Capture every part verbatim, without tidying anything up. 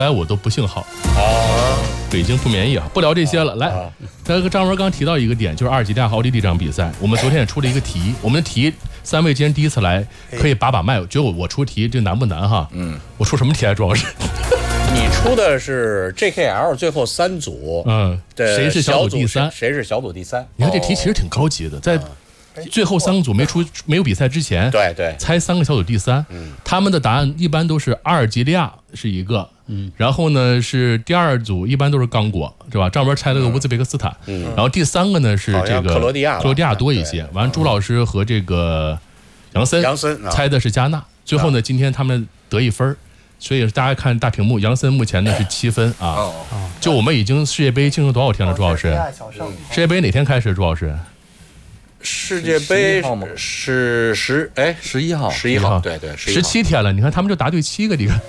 哎，我都不幸好啊，北京不免疫啊，不聊这些了。来，这个张文刚提到一个点，就是阿尔及利亚和奥地利这场比赛，我们昨天也出了一个题，我们的题三位今天第一次来，可以把把脉，觉得我我出题这难不难哈？嗯，我出什么题啊？主要是你出的是 J K L 最后三组， 嗯，谁是小组第三？ 谁是小组第三？ 你看这题其实挺高级的，在最后三个组没出没有比赛之前， 对对， 猜三个小组第三，嗯，他们的答案一般都是阿尔及利亚是一个，嗯，然后呢是第二组一般都是刚果，是吧？张文猜了个乌兹别克斯坦，嗯，然后第三个呢是这个克罗地亚， 克罗地亚多一些。完了，朱老师和这个杨森， 杨森猜的是加纳。最后呢，今天他们得一分，所以大家看大屏幕，杨森目前呢是七分啊。就我们已经世界杯进入多少天了，朱老师？世界杯哪天开始？朱老师？ 世界杯是十哎十一号， 十一号，对对， 十七天了。你看他们就答对七个，你看，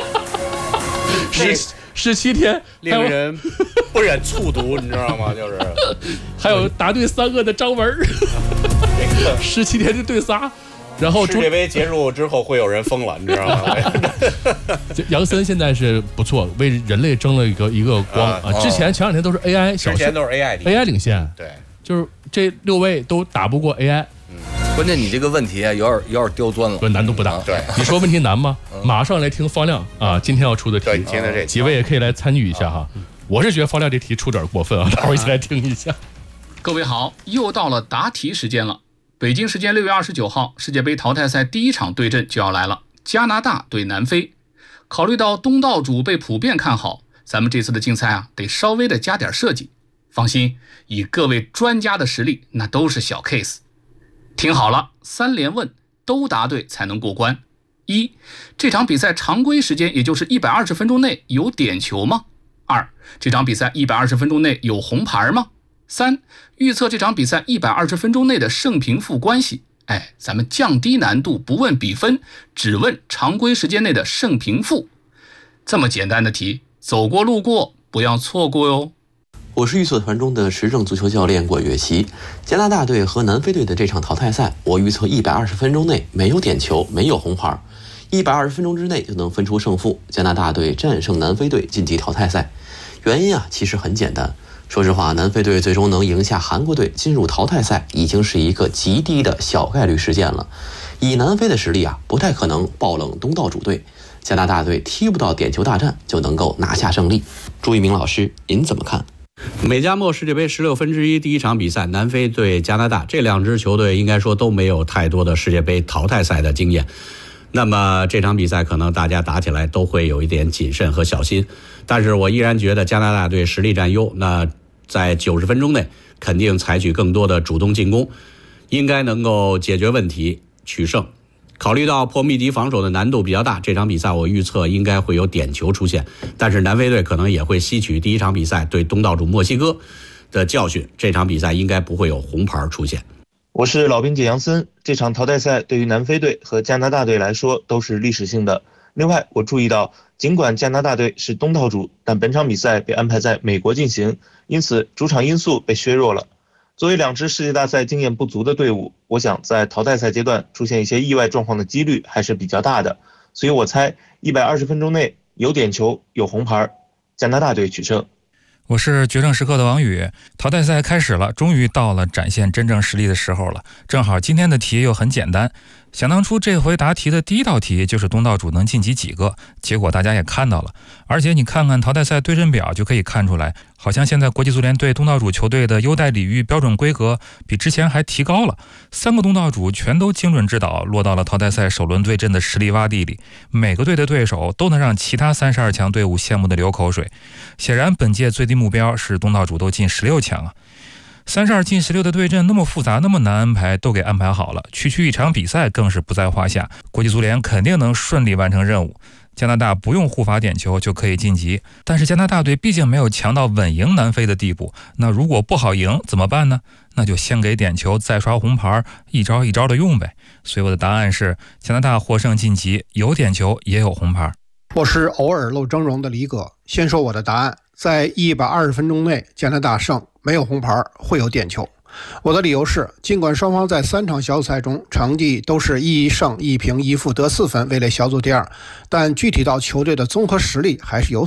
十十七天， 令人不忍卒读，你知道吗？就是还有答对三个的张文，十七天就对仨。然后世界杯结束之后会有人疯了，你知道吗？ 杨森现在是不错，为人类争了一个一个光啊！之前前两天都是 A I 小， 之前都是 A I A I 领先， 对。 就是这六位都打不过 A I， 嗯，关键你这个问题有点有点刁钻了， 难度不大。 对， 你说问题难吗？马上来听方亮啊，今天要出的题， 对，听的这几位也可以来参与一下哈。我是觉得方亮这题出点过分啊，大伙一起来听一下。 各位好，又到了答题时间了。北京时间六月二十九号，世界杯淘汰赛第一场对阵就要来了，加拿大对南非。考虑到东道主被普遍看好，咱们这次的竞赛啊，得稍微的加点设计。放心，以各位专家的实力，那都是小 case。听好了，三连问都答对才能过关。一，这场比赛常规时间也就是一百二十分钟内有点球吗？二，这场比赛一百二十分钟内有红牌吗？三，预测这场比赛一百二十分钟内的胜平负关系。哎，咱们降低难度，不问比分，只问常规时间内的胜平负。这么简单的题，走过路过不要错过哟。 我是预测团中的时政足球教练郭岳奇。加拿大队和南非队的这场淘汰赛，我预测一百二十分钟内没有点球，没有红牌，一百二十分钟之内就能分出胜负，加拿大队战胜南非队晋级淘汰赛。原因啊，其实很简单。说实话，南非队最终能赢下韩国队进入淘汰赛，已经是一个极低的小概率事件了。以南非的实力啊，不太可能爆冷东道主队。加拿大队踢不到点球大战就能够拿下胜利。朱一鸣老师，您怎么看？ 美加墨世界杯十六分之一第一场比赛，南非对加拿大，这两支球队应该说都没有太多的世界杯淘汰赛的经验。那么这场比赛可能大家打起来都会有一点谨慎和小心，但是我依然觉得加拿大队实力占优，那在九十分钟内肯定采取更多的主动进攻，应该能够解决问题取胜。考虑到破密集防守的难度比较大，这场比赛我预测应该会有点球出现，但是南非队可能也会吸取第一场比赛对东道主墨西哥的教训，这场比赛应该不会有红牌出现。 我是老兵姐杨森，这场淘汰赛对于南非队和加拿大队来说都是历史性的。另外，我注意到，尽管加拿大队是东道主，但本场比赛被安排在美国进行，因此主场因素被削弱了。作为两支世界大赛经验不足的队伍，我想在淘汰赛阶段出现一些意外状况的几率还是比较大的，所以我猜一百二十分钟内有点球有红牌，加拿大队取胜。 我是决胜时刻的王宇，淘汰赛开始了，终于到了展现真正实力的时候了。正好今天的题又很简单，想当初这回答题的第一道题就是东道主能晋级几个，结果大家也看到了。而且你看看淘汰赛对阵表就可以看出来，好像现在国际足联对东道主球队的优待礼遇标准规格比之前还提高了，三个东道主全都精准指导落到了淘汰赛首轮对阵的实力洼地里，每个队的对手都能让其他三十二强队伍羡慕的流口水。显然本届最低目标是东道主都进十六强啊。三十二进十六的对阵那么复杂那么难安排，都给安排好了，区区一场比赛更是不在话下，国际足联肯定能顺利完成任务。加拿大不用护法点球就可以晋级，但是加拿大队毕竟没有强到稳赢南非的地步，那如果不好赢怎么办呢？那就先给点球再刷红牌，一招一招的用呗。所以我的答案是加拿大获胜晋级，有点球也有红牌。 我是偶尔露峥嵘的李哥，先说我的答案，在一百二十分钟内加拿大胜，没有红牌，会有点球。我的理由是，尽管双方在三场小组赛中成绩都是一胜一平一负得四分，位列小组第二，但具体到球队的综合实力还是有